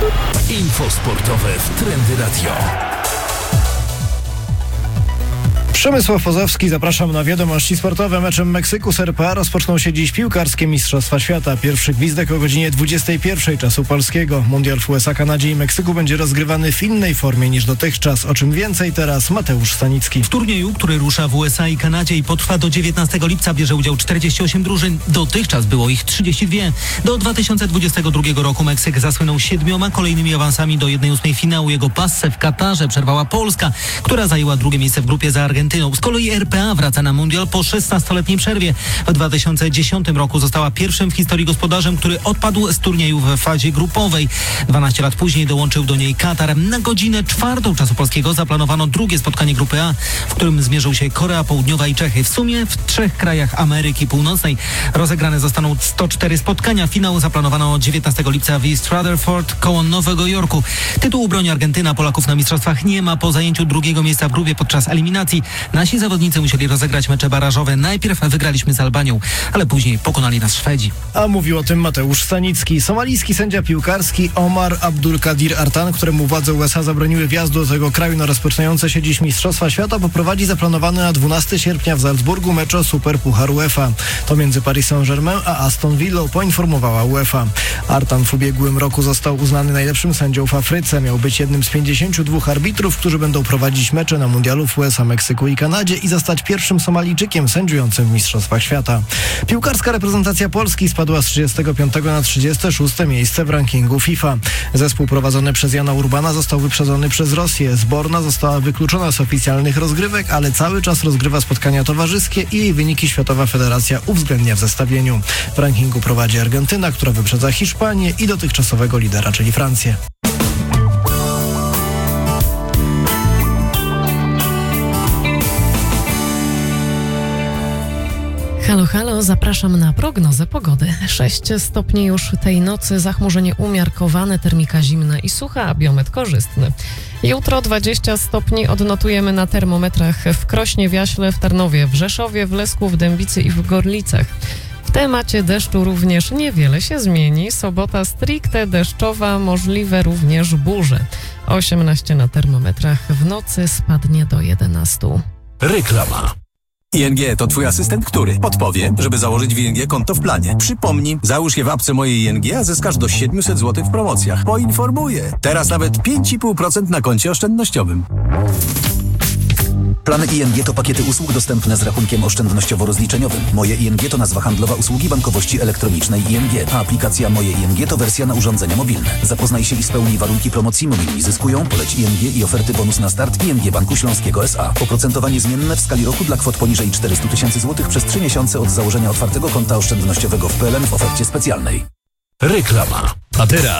Info sportowe w Trendy Radio. Przemysław Pozowski, zapraszam na wiadomości sportowe. Meczem Meksyku z RPA rozpoczną się dziś piłkarskie Mistrzostwa Świata. Pierwszy gwizdek o godzinie 21 czasu polskiego. Mundial w USA, Kanadzie i Meksyku będzie rozgrywany w innej formie niż dotychczas. O czym więcej teraz Mateusz Stanicki. W turnieju, który rusza w USA i Kanadzie i potrwa do 19 lipca, bierze udział 48 drużyn. Dotychczas było ich 32. Do 2022 roku Meksyk zasłynął 7 kolejnymi awansami do 1/8 finału. Jego passę w Katarze przerwała Polska, która zajęła drugie miejsce w grupie za Argentyną. Z kolei RPA wraca na mundial po 16-letniej przerwie. W 2010 roku została pierwszym w historii gospodarzem, który odpadł z turnieju w fazie grupowej. 12 lat później dołączył do niej Katar. Na godzinę 4 czasu polskiego zaplanowano drugie spotkanie grupy A, w którym zmierzą się Korea Południowa i Czechy. W sumie w 3 krajach Ameryki Północnej rozegrane zostaną 104 spotkania. Finał zaplanowano 19 lipca w East Rutherford koło Nowego Jorku. Tytuł broni Argentyna. Polaków na mistrzostwach nie ma po zajęciu drugiego miejsca w grupie podczas eliminacji. Nasi zawodnicy musieli rozegrać mecze barażowe. Najpierw wygraliśmy z Albanią, ale później pokonali nas Szwedzi. A mówił o tym Mateusz Stanicki. Somalijski sędzia piłkarski Omar Abdulkadir Artan, któremu władze USA zabroniły wjazdu do tego kraju na rozpoczynające się dziś Mistrzostwa Świata, poprowadzi zaplanowany na 12 sierpnia w Salzburgu mecz o Superpuchar UEFA. To między Paris Saint-Germain a Aston Villą, poinformowała UEFA. Artan w ubiegłym roku został uznany najlepszym sędzią w Afryce. Miał być jednym z 52 arbitrów, którzy będą prowadzić mecze na mundialu w USA, Meksyku i Kanadzie i zostać pierwszym Somalijczykiem sędziującym w Mistrzostwach Świata. Piłkarska reprezentacja Polski spadła z 35 na 36 miejsce w rankingu FIFA. Zespół prowadzony przez Jana Urbana został wyprzedzony przez Rosję. Zborna została wykluczona z oficjalnych rozgrywek, ale cały czas rozgrywa spotkania towarzyskie i jej wyniki Światowa Federacja uwzględnia w zestawieniu. W rankingu prowadzi Argentyna, która wyprzedza Hiszpanię i dotychczasowego lidera, czyli Francję. Halo, halo, zapraszam na prognozę pogody. 6 stopni już tej nocy, zachmurzenie umiarkowane, termika zimna i sucha, a biometr korzystny. Jutro 20 stopni odnotujemy na termometrach w Krośnie, w Jaśle, w Tarnowie, w Rzeszowie, w Lesku, w Dębicy i w Gorlicach. W temacie deszczu również niewiele się zmieni. Sobota stricte deszczowa, możliwe również burze. 18 na termometrach, w nocy spadnie do 11. Reklama. ING to twój asystent, który podpowie, żeby założyć w ING konto w planie. Przypomni, załóż je w apce mojej ING, a zyskasz do 700 zł w promocjach. Poinformuję. Teraz nawet 5,5% na koncie oszczędnościowym. Plany ING to pakiety usług dostępne z rachunkiem oszczędnościowo-rozliczeniowym. Moje ING to nazwa handlowa usługi bankowości elektronicznej ING, a aplikacja Moje ING to wersja na urządzenia mobilne. Zapoznaj się i spełnij warunki promocji. Mobilni zyskują, poleć ING i oferty bonus na start ING Banku Śląskiego S.A. Oprocentowanie zmienne w skali roku dla kwot poniżej 400 000 zł przez 3 miesiące od założenia otwartego konta oszczędnościowego w PLN w ofercie specjalnej. Reklama. A teraz